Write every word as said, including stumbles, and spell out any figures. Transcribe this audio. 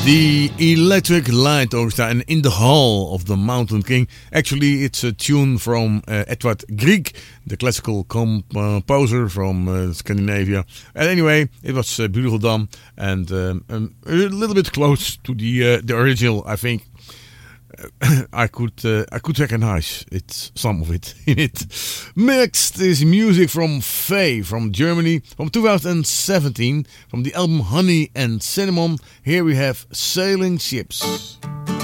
The Electric Light Orchestra and In the Hall of the Mountain King. Actually, it's a tune from uh, Edvard Grieg, the classical composer from uh, Scandinavia. And anyway, it was uh, beautiful done and um, um, a little bit close to the uh, the original, I think. I could uh, I could recognize it, some of it in it. Next is music from Faye from Germany from two thousand seventeen from the album Honey and Cinnamon. Here we have Sailing Ships.